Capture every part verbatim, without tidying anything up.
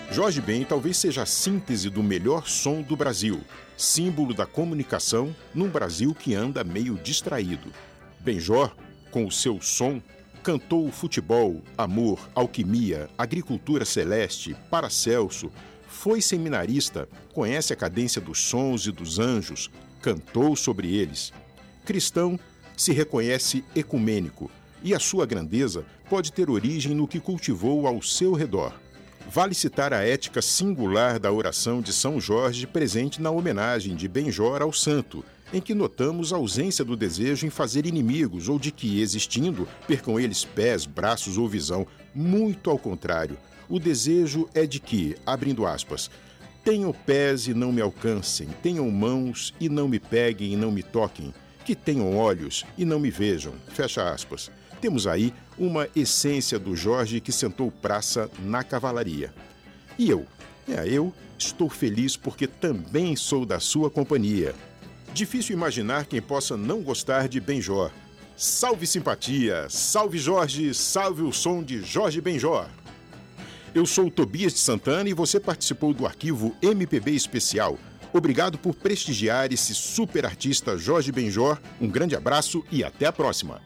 Jorge Ben talvez seja a síntese do melhor som do Brasil, símbolo da comunicação num Brasil que anda meio distraído. Benjor, com o seu som, cantou futebol, amor, alquimia, agricultura celeste, Paracelso, foi seminarista, conhece a cadência dos sons e dos anjos, cantou sobre eles. Cristão, se reconhece ecumênico, e a sua grandeza pode ter origem no que cultivou ao seu redor. Vale citar a ética singular da oração de São Jorge presente na homenagem de Benjor ao santo, em que notamos a ausência do desejo em fazer inimigos ou de que, existindo, percam eles pés, braços ou visão. Muito ao contrário, o desejo é de que, abrindo aspas, tenham pés e não me alcancem, tenham mãos e não me peguem e não me toquem, que tenham olhos e não me vejam, fecha aspas. Temos aí uma essência do Jorge que sentou praça na cavalaria. E eu? É, eu estou feliz porque também sou da sua companhia. Difícil imaginar quem possa não gostar de Benjor. Salve simpatia, salve Jorge, salve o som de Jorge Benjor. Eu sou o Tobias de Santana e você participou do arquivo M P B Especial. Obrigado por prestigiar esse super artista Jorge Benjor. Um grande abraço e até a próxima.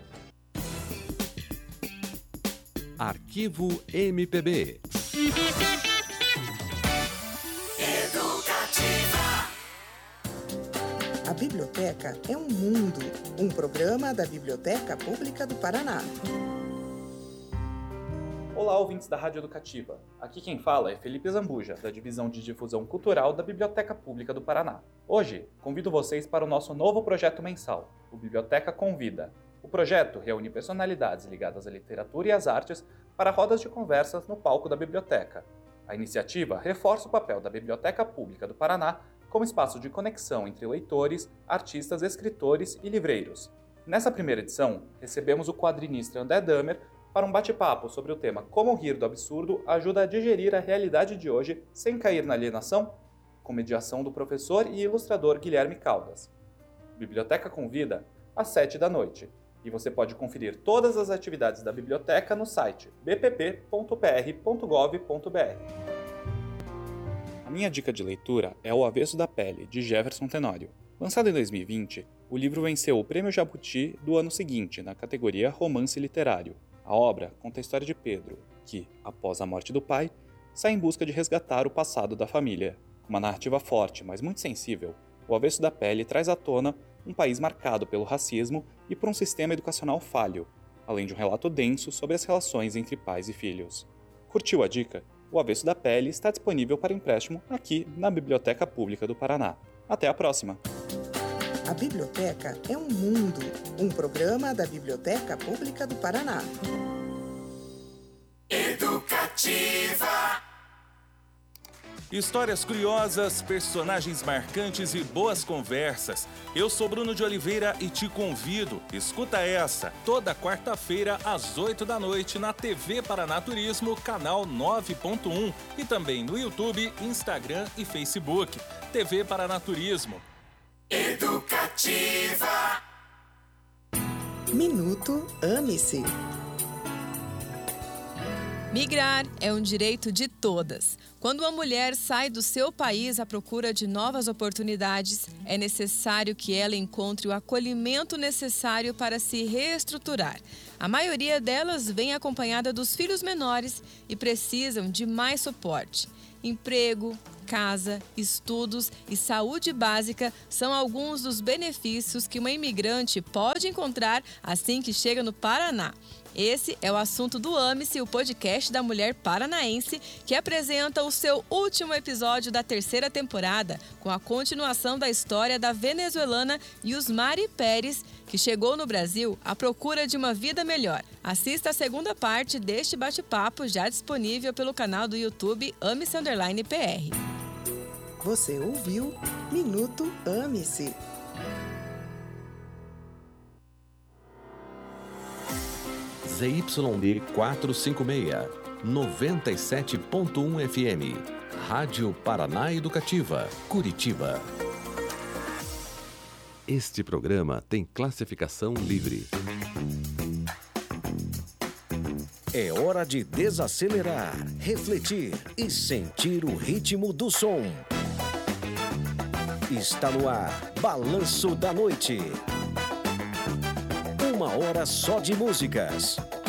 Arquivo M P B. Educativa. A Biblioteca é um mundo, um programa da Biblioteca Pública do Paraná. Olá, ouvintes da Rádio Educativa. Aqui quem fala é Felipe Zambuja, da Divisão de Difusão Cultural da Biblioteca Pública do Paraná. Hoje, convido vocês para o nosso novo projeto mensal, o Biblioteca Convida. O projeto reúne personalidades ligadas à literatura e às artes para rodas de conversas no palco da biblioteca. A iniciativa reforça o papel da Biblioteca Pública do Paraná como espaço de conexão entre leitores, artistas, escritores e livreiros. Nessa primeira edição, recebemos o quadrinista André Damer para um bate-papo sobre o tema Como rir do absurdo ajuda a digerir a realidade de hoje sem cair na alienação, com mediação do professor e ilustrador Guilherme Caldas. Biblioteca Convida, às sete da noite. E você pode conferir todas as atividades da biblioteca no site b p p ponto p r ponto gov ponto b r. A minha dica de leitura é O Avesso da Pele, de Jefferson Tenório. Lançado em dois mil e vinte, o livro venceu o Prêmio Jabuti do ano seguinte, na categoria Romance Literário. A obra conta a história de Pedro, que, após a morte do pai, sai em busca de resgatar o passado da família. Com uma narrativa forte, mas muito sensível, O Avesso da Pele traz à tona um país marcado pelo racismo e por um sistema educacional falho, além de um relato denso sobre as relações entre pais e filhos. Curtiu a dica? O Avesso da Pele está disponível para empréstimo aqui na Biblioteca Pública do Paraná. Até a próxima! A Biblioteca é um mundo, um programa da Biblioteca Pública do Paraná. Educativa. Histórias curiosas, personagens marcantes e boas conversas. Eu sou Bruno de Oliveira e te convido, escuta essa, toda quarta-feira às oito da noite na T V Paraná Turismo, canal nove ponto um e também no YouTube, Instagram e Facebook. T V Paraná Turismo. Educativa. Minuto Ame-se. Migrar é um direito de todas. Quando uma mulher sai do seu país à procura de novas oportunidades, é necessário que ela encontre o acolhimento necessário para se reestruturar. A maioria delas vem acompanhada dos filhos menores e precisam de mais suporte. Emprego, casa, estudos e saúde básica são alguns dos benefícios que uma imigrante pode encontrar assim que chega no Paraná. Esse é o assunto do Ame-se, o podcast da mulher paranaense, que apresenta o seu último episódio da terceira temporada, com a continuação da história da venezuelana Yusmari Pérez, que chegou no Brasil à procura de uma vida melhor. Assista a segunda parte deste bate-papo, já disponível pelo canal do YouTube Ame-se Underline P R. Você ouviu Minuto Ame-se. Z Y D quatrocentos e cinquenta e seis, noventa e sete ponto um F M. Rádio Paraná Educativa, Curitiba. Este programa tem classificação livre. É hora de desacelerar, refletir e sentir o ritmo do som. Está no ar, Balanço da Noite. Uma hora só de músicas.